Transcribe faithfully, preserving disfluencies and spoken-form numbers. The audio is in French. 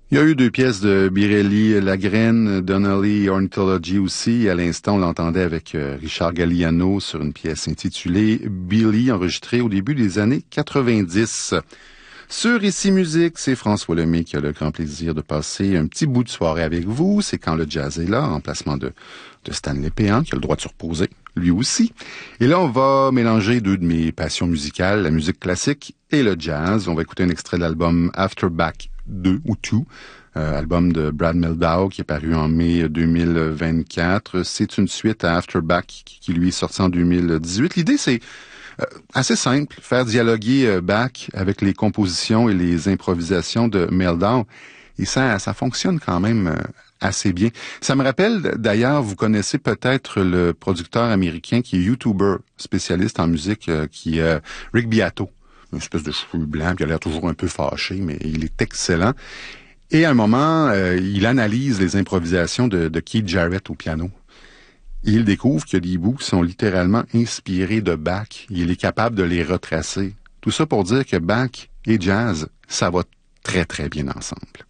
Il y a eu deux pièces de Birelli, Lagrène, Donnelly, Ornithology aussi. Et à l'instant, on l'entendait avec Richard Galliano sur une pièce intitulée Billy, enregistrée au début des années quatre-vingt-dix. Sur Ici Musique, c'est François Lemay qui a le grand plaisir de passer un petit bout de soirée avec vous. C'est Quand le jazz est là, en remplacement de, de Stanley Péan, qui a le droit de se reposer, lui aussi. Et là, on va mélanger deux de mes passions musicales, la musique classique et le jazz. On va écouter un extrait de l'album After Back deux ou deux, euh, album de Brad Mehldau qui est paru en mai deux mille vingt-quatre. C'est une suite à After Back qui, qui lui est sorti en deux mille dix-huit. L'idée, c'est euh, assez simple, faire dialoguer euh, Bach avec les compositions et les improvisations de Mehldau. Et ça, ça fonctionne quand même euh, assez bien. Ça me rappelle, d'ailleurs, vous connaissez peut-être le producteur américain qui est YouTuber, spécialiste en musique, euh, qui est euh, Rick Beato. Une espèce de cheveux blancs, puis il a l'air toujours un peu fâché, mais il est excellent. Et à un moment, euh, il analyse les improvisations de, de Keith Jarrett au piano. Et il découvre qu'il y a des bouts qui sont littéralement inspirés de Bach. Il est capable de les retracer. Tout ça pour dire que Bach et jazz, ça va très très bien ensemble.